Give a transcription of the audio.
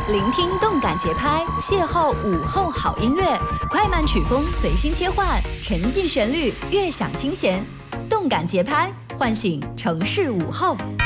聆听动感节拍，邂逅午后好音乐，快慢曲风随心切换，沉寂旋律，悦享清闲。动感节拍，唤醒城市午后。